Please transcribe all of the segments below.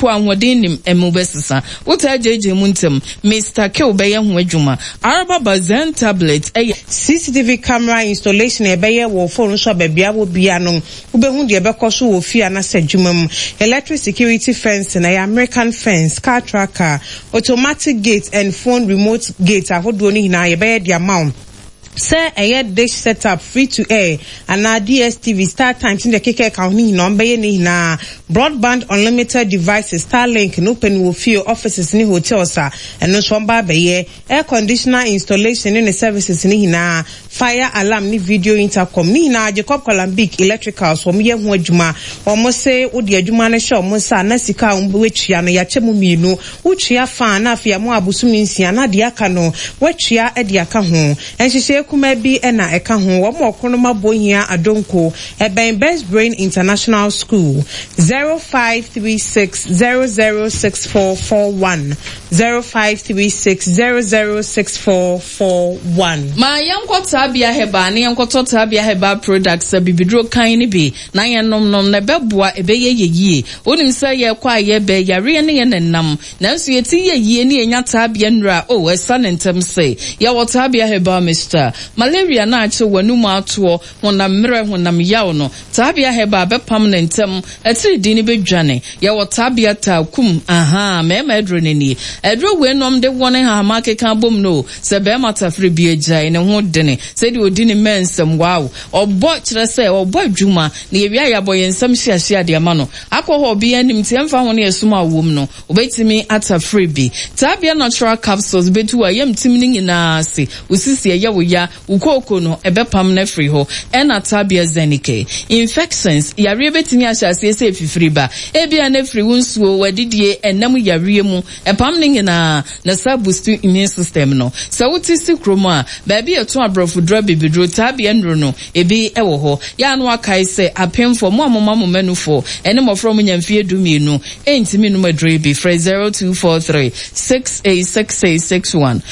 mpo anwode nim emubesisa uta jeje muntem Mr. K obeye ho adwuma araba bazen tablet CCTV camera installation ebeye wo phone so babia wo bia no ubehu de ebekoso wo fia na sedwumam electric security fence na American fence car tracker automatic gate and phone remote gate ahodo ni hina ebeye de amount say a dish setup free to air and our DSTV Star Times in the keke account ni number ni na broadband unlimited devices Starlink no pen will feel offices ni hotels and no swamba be air conditioner installation in the services ni na fire alarm ni video intercom ni na Jacob Columbic electricals from ye ho adwuma almost say odi adwuma na show mo sa na sika wetria no ya chemu mienu wutria fan na afia mo abusumi nsia na de aka no wetria e de aka ho enhye kuma bi ena eka ho wo mo kono mabohia adonko eben Best Brain International School 0536006441 0536006441 ma yankota bia heba na yankota bia heba products bibidro kan ni bi na yenom na beboa ebeye yeyie onim say ye kwa ye be yare ne ye nenam nanso yeti yeyie ne enya tabia nra o esa nentem say ya wota bia heba Mr. Malaria na ache wanum ato honam mere honam yaw no tabia heba be permanentem etiri di ni bedwane ya wotabia ta kum mema edro neni edro we nom de wone ha makeka bom no se be matafre bi agya ne ho dene se di odi ni mensem wow obo kire se obo adwuma na ye wia ya boyensam hia de ama no akọho bi anim tiemfa ho ne esuma awom no obetimi atafre bi tabia natural capsules betu ayam timni nyina se usisi ye wo ya ukoko no ebepam na free ho ena tabia zenike infections yare betimi ahyase se fifiri ba ebia na free wonsuo wadidie enam yare mu epam ne nyina na sa boost immune system no sa wutisi kroma ba bia eto abrofo dra bibidro tabia nro no ebi ewo ho ya no akai se apemfo mo menufo ene mo from nyamfie dumienu entimi no madre bi 0243 686861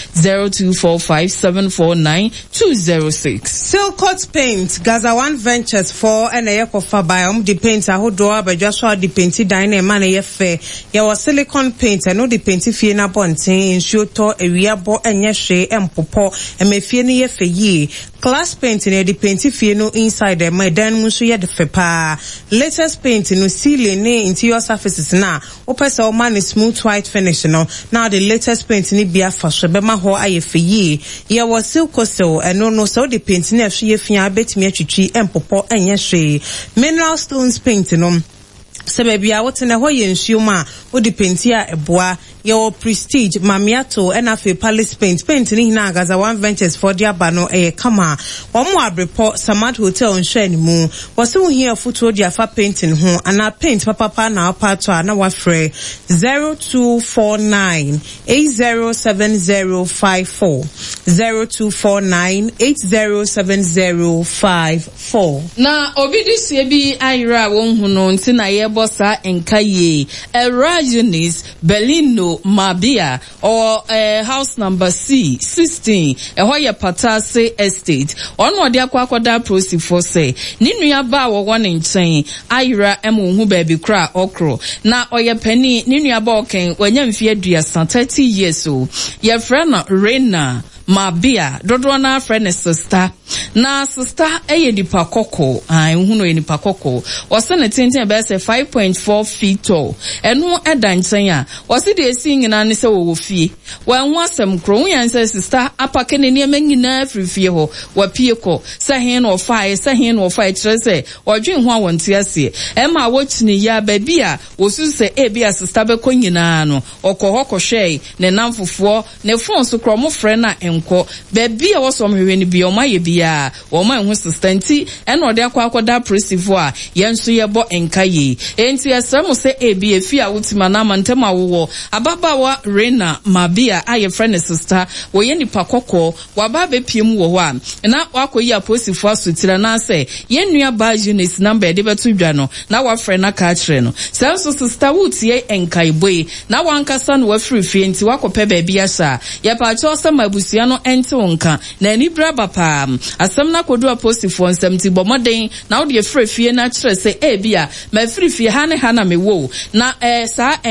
0245749206 Silcoat Paint Gaza One Ventures for and a yakofa by the paint ahodo abadwaso the painti dine e man ye fe ye was silicone paint and no the painti fie na bonten nsuo to ewiabo enye hwe empopo emefie ne ye fe yi class paint ne the painti fie no inside the medan mu so ye de fe pa latest paint no ceiling ne interior surfaces na opesa o man smooth white finish no now the latest paint ne bia fa so be ma ho aye fe yi ye was Silcoat and no so the paint ne hwe fia betimi atwitwi empopo enye hwe mineral stones paint no sebebia wotene ho ye nsuoma odi painti a eboa your prestige mamiato enafe palace paint ni hina Gaza One Ventures for dia bano kama omo abreport Samad Hotel nhwe mu wose wo hia foto dia fa painting ho ana paint papa na apato na wafre 0249 807054 0249 807054 na obidisi bi ayra won hu no ntina ye bossa enkaye Eugenius Belino Mabia or house number C16 ehoye Patase Estate ono de akwakoda prosi for say ni nua ba wo won nchen ayra emu hu ba bi kra okro na oye pani ni nua ba oken wanya mfie aduasa 30 years o ye friend Rena Mabia dodo na friend sister na sister eye dipa koko huno ye dipa koko wose ne tenten be say 5.4 feet tall eno edanchen a wose de esi nyina ne se wo fie wan wasem kro yan say sister apake ne ne nyina frifie ho wapie ko se hen no fire kire se odwen ho awonte ase e ma wochini ya ba bia wosu se e bia sister be ko nyina no okohoko hwe ne namfofo ne phone so kro mo frɛ na enko ba bia wosom hwe ne bia o ma ye bia o ma hu sistanti ena ode akwakoda presivo a yenso yebo enkaye enti esrem se ebi efi a wutima na mantema wo ababawa Rena Mabia aye friend sister wo ye nipa kokko waba be piem wo ho a na wakoyi aposifo asutira na se ye nua ba unit number de betu dwa no na wa friend na ka kire no senso sister wutie enkaye boy na wankasa no wafrifie enti wakope ba bia sha ye pa cho se mabusia no enti wonka na ni braba pa asem na kodu aposifo nsem ti bomoden na wo de frifie na kire se e bia ma frifie ha ne ha na mewo na sa